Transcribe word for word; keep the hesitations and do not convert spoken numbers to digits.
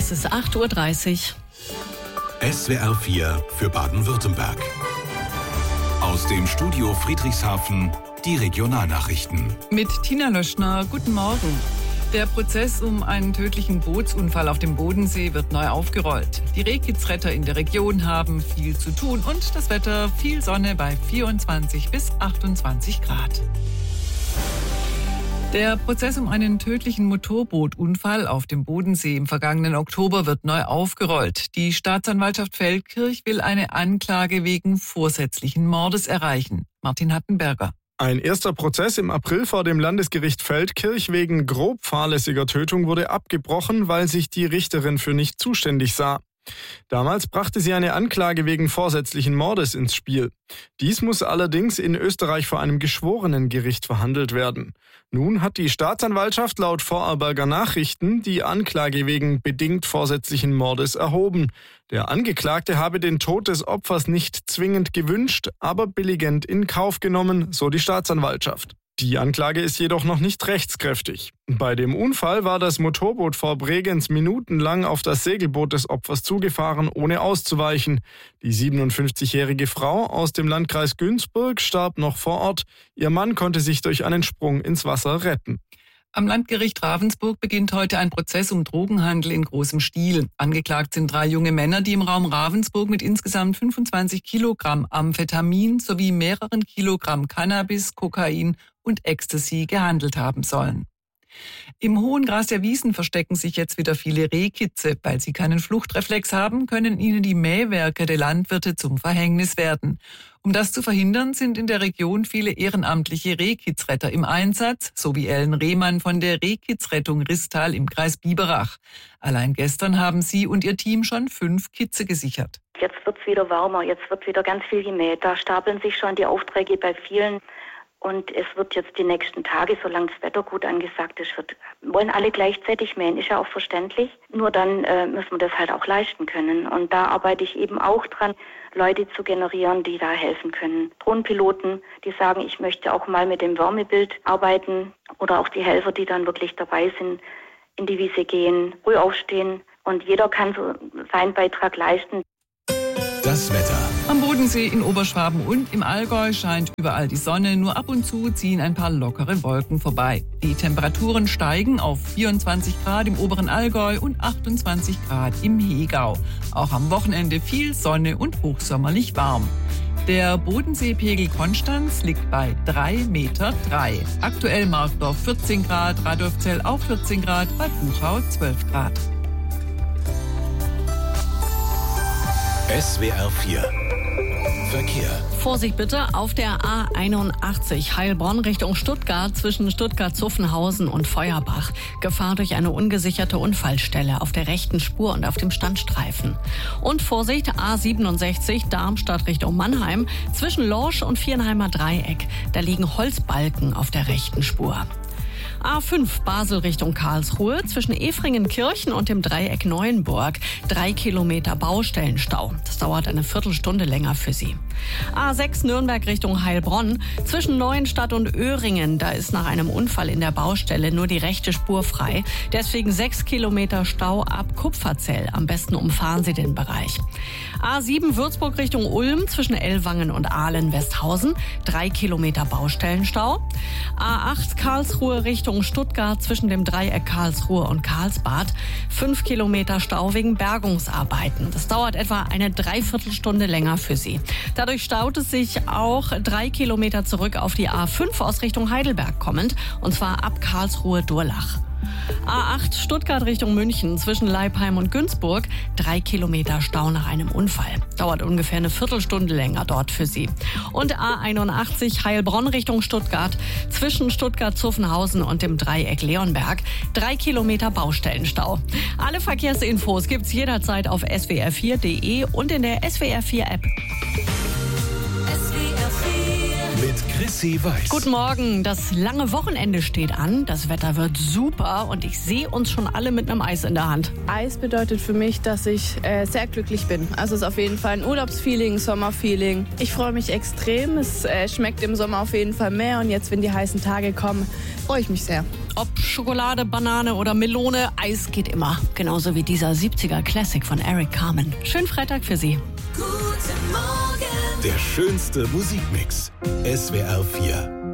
Es ist acht Uhr dreißig. S W R vier für Baden-Württemberg. Aus dem Studio Friedrichshafen die Regionalnachrichten. Mit Tina Löschner, guten Morgen. Der Prozess um einen tödlichen Bootsunfall auf dem Bodensee wird neu aufgerollt. Die Rehkitzretter in der Region haben viel zu tun und das Wetter viel Sonne bei vierundzwanzig bis achtundzwanzig Grad. Der Prozess um einen tödlichen Motorbootunfall auf dem Bodensee im vergangenen Oktober wird neu aufgerollt. Die Staatsanwaltschaft Feldkirch will eine Anklage wegen vorsätzlichen Mordes erreichen. Martin Hattenberger. Ein erster Prozess im April vor dem Landesgericht Feldkirch wegen grob fahrlässiger Tötung wurde abgebrochen, weil sich die Richterin für nicht zuständig sah. Damals brachte sie eine Anklage wegen vorsätzlichen Mordes ins Spiel. Dies muss allerdings in Österreich vor einem Geschworenengericht verhandelt werden. Nun hat die Staatsanwaltschaft laut Vorarlberger Nachrichten die Anklage wegen bedingt vorsätzlichen Mordes erhoben. Der Angeklagte habe den Tod des Opfers nicht zwingend gewünscht, aber billigend in Kauf genommen, so die Staatsanwaltschaft. Die Anklage ist jedoch noch nicht rechtskräftig. Bei dem Unfall war das Motorboot vor Bregenz minutenlang auf das Segelboot des Opfers zugefahren, ohne auszuweichen. Die siebenundfünfzigjährige Frau aus dem Landkreis Günzburg starb noch vor Ort. Ihr Mann konnte sich durch einen Sprung ins Wasser retten. Am Landgericht Ravensburg beginnt heute ein Prozess um Drogenhandel in großem Stil. Angeklagt sind drei junge Männer, die im Raum Ravensburg mit insgesamt fünfundzwanzig Kilogramm Amphetamin sowie mehreren Kilogramm Cannabis, Kokain und Ecstasy gehandelt haben sollen. Im hohen Gras der Wiesen verstecken sich jetzt wieder viele Rehkitze. Weil sie keinen Fluchtreflex haben, können ihnen die Mähwerke der Landwirte zum Verhängnis werden. Um das zu verhindern, sind in der Region viele ehrenamtliche Rehkitzretter im Einsatz, so wie Ellen Rehmann von der Rehkitzrettung Ristal im Kreis Biberach. Allein gestern haben sie und ihr Team schon fünf Kitze gesichert. Jetzt wird's wieder wärmer, jetzt wird wieder ganz viel gemäht. Da stapeln sich schon die Aufträge bei vielen. Und es wird jetzt die nächsten Tage, solange das Wetter gut angesagt ist, wird, wollen alle gleichzeitig mähen, ist ja auch verständlich. Nur dann äh, müssen wir das halt auch leisten können. Und da arbeite ich eben auch dran, Leute zu generieren, die da helfen können. Drohnenpiloten, die sagen, ich möchte auch mal mit dem Wärmebild arbeiten. Oder auch die Helfer, die dann wirklich dabei sind, in die Wiese gehen, früh aufstehen. Und jeder kann so seinen Beitrag leisten. Das Wetter. Am Bodensee in Oberschwaben und im Allgäu scheint überall die Sonne, nur ab und zu ziehen ein paar lockere Wolken vorbei. Die Temperaturen steigen auf vierundzwanzig Grad im oberen Allgäu und achtundzwanzig Grad im Hegau. Auch am Wochenende viel Sonne und hochsommerlich warm. Der Bodenseepegel Konstanz liegt bei drei Meter drei. Aktuell Markdorf vierzehn Grad, Radolfzell auch vierzehn Grad, Bad Buchau zwölf Grad. S W R vier Verkehr. Vorsicht bitte auf der A einundachtzig Heilbronn Richtung Stuttgart zwischen Stuttgart-Zuffenhausen und Feuerbach. Gefahr durch eine ungesicherte Unfallstelle auf der rechten Spur und auf dem Standstreifen. Und Vorsicht A siebenundsechzig Darmstadt Richtung Mannheim zwischen Lorsch und Viernheimer Dreieck. Da liegen Holzbalken auf der rechten Spur. A fünf Basel Richtung Karlsruhe zwischen Efringenkirchen und dem Dreieck Neuenburg. Drei Kilometer Baustellenstau. Das dauert eine Viertelstunde länger für Sie. A sechs Nürnberg Richtung Heilbronn zwischen Neuenstadt und Öhringen. Da ist nach einem Unfall in der Baustelle nur die rechte Spur frei. Deswegen sechs Kilometer Stau ab Kupferzell. Am besten umfahren Sie den Bereich. A sieben Würzburg Richtung Ulm zwischen Ellwangen und Ahlen-Westhausen. Drei Kilometer Baustellenstau. A acht Karlsruhe Richtung Stuttgart zwischen dem Dreieck Karlsruhe und Karlsbad. Fünf Kilometer Stau wegen Bergungsarbeiten. Das dauert etwa eine Dreiviertelstunde länger für Sie. Dadurch staut es sich auch drei Kilometer zurück auf die A fünf aus Richtung Heidelberg kommend. Und zwar ab Karlsruhe-Durlach. A acht Stuttgart Richtung München zwischen Leipheim und Günzburg. Drei Kilometer Stau nach einem Unfall. Dauert ungefähr eine Viertelstunde länger dort für Sie. Und A einundachtzig Heilbronn Richtung Stuttgart zwischen Stuttgart-Zuffenhausen und dem Dreieck Leonberg. Drei Kilometer Baustellenstau. Alle Verkehrsinfos gibt's jederzeit auf s w r vier punkt de und in der S W R vier App. Mit Chrissy Weiß. Guten Morgen, das lange Wochenende steht an, das Wetter wird super und ich sehe uns schon alle mit einem Eis in der Hand. Eis bedeutet für mich, dass ich äh, sehr glücklich bin. Also es ist auf jeden Fall ein Urlaubsfeeling, Sommerfeeling. Ich freue mich extrem, es äh, schmeckt im Sommer auf jeden Fall mehr und jetzt, wenn die heißen Tage kommen, freue ich mich sehr. Ob Schokolade, Banane oder Melone, Eis geht immer. Genauso wie dieser siebziger Classic von Eric Carmen. Schönen Freitag für Sie. Der schönste Musikmix. S W R vier.